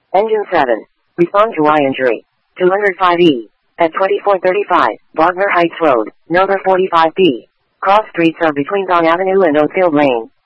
Engine 7. Respond to Y injury. 205E. At 2435, Wagner Heights Road, number 45B. Cross streets are between Don Avenue and Oakfield Lane.